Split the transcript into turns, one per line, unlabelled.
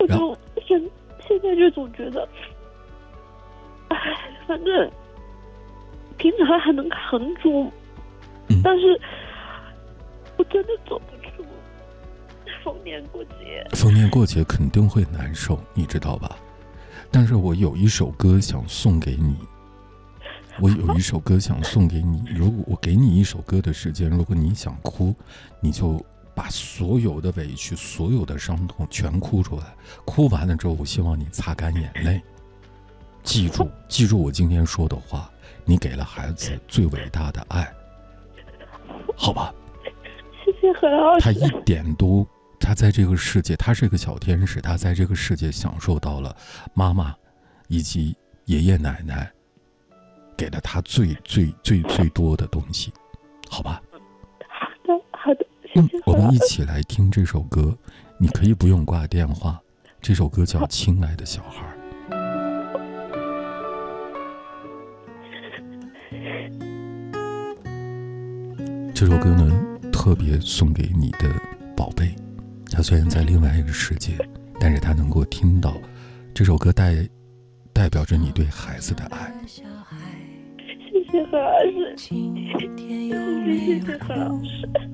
我就现在就总觉得，哎，反正平常还能扛住，但是我真的走不出。逢年过节
肯定会难受，你知道吧？但是我有一首歌想送给你，如果我给你一首歌的时间，如果你想哭，你就把所有的委屈、所有的伤痛全哭出来。哭完了之后，我希望你擦干眼泪，记住我今天说的话，你给了孩子最伟大的爱，好吧？
谢谢何老师。
他在这个世界，他是个小天使，他在这个世界享受到了妈妈以及爷爷奶奶给了他最多的东西，好吧？
好的，谢谢。
我们一起来听这首歌，你可以不用挂电话，这首歌叫《亲爱的小孩》。这首歌呢，特别送给你的宝贝。他虽然在另外一个世界，但是他能够听到这首歌代表着你对孩子的爱。
谢谢何老师，谢谢何老师。